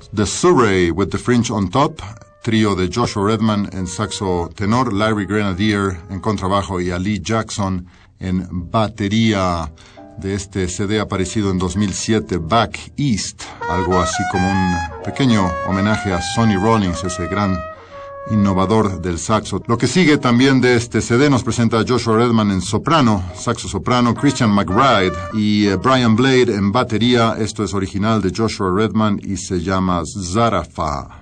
The Surrey with the Fringe on Top, trío de Joshua Redman en saxo tenor, Larry Grenadier en contrabajo y Ali Jackson en batería, de este CD aparecido en 2007, Back East, algo así como un pequeño homenaje a Sonny Rollins, ese gran innovador del saxo. Lo que sigue también de este CD nos presenta a Joshua Redman en soprano, saxo soprano, Christian McBride y Brian Blade en batería. Esto es original de Joshua Redman y se llama Zarafa.